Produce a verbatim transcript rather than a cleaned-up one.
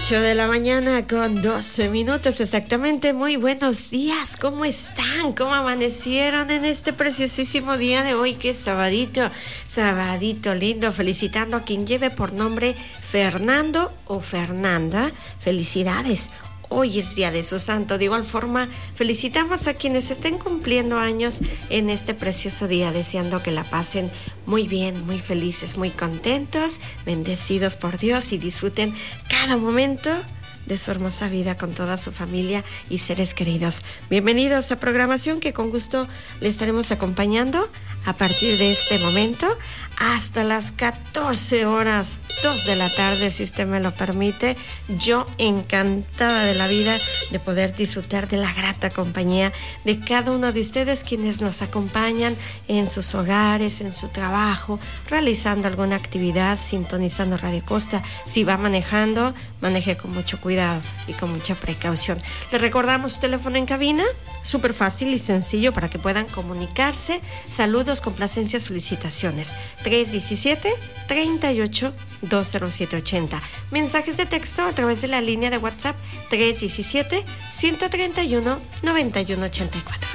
ocho de la mañana con doce minutos exactamente. Muy buenos días, ¿cómo están? ¿Cómo amanecieron en este preciosísimo día de hoy? Que es sabadito, sabadito lindo. Felicitando a quien lleve por nombre Fernando o Fernanda. Felicidades. Hoy es día de su santo. De igual forma, felicitamos a quienes estén cumpliendo años en este precioso día, deseando que la pasen muy bien, muy felices, muy contentos, bendecidos por Dios y disfruten cada momento de su hermosa vida con toda su familia y seres queridos. Bienvenidos a programación que con gusto le estaremos acompañando a partir de este momento hasta las catorce horas, dos de la tarde, si usted me lo permite. Yo encantada de la vida de poder disfrutar de la grata compañía de cada uno de ustedes quienes nos acompañan en sus hogares, en su trabajo, realizando alguna actividad, sintonizando Radio Costa. Si va manejando, maneje con mucho cuidado y con mucha precaución. Les recordamos teléfono en cabina, súper fácil y sencillo para que puedan comunicarse. Saludos, complacencias, felicitaciones. tres diecisiete, treinta y ocho, dos cero siete ochenta. Mensajes de texto a través de la línea de WhatsApp tres diecisiete, ciento treinta y uno, noventa y uno ochenta y cuatro.